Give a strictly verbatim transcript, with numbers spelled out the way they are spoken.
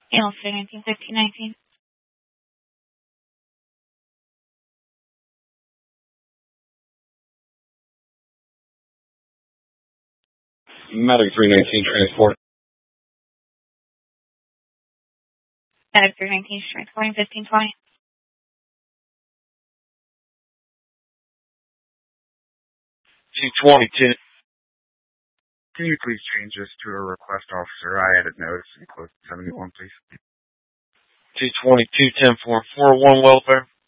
Alfred, nineteen fifteen nineteen. Medic three nineteen, transport. Medic three nineteen, transporting fifteen twenty. two twenty-two. Can you please change this to a request officer? I added notice in close seventy-one, please. two twenty-two, ten four four one, welfare.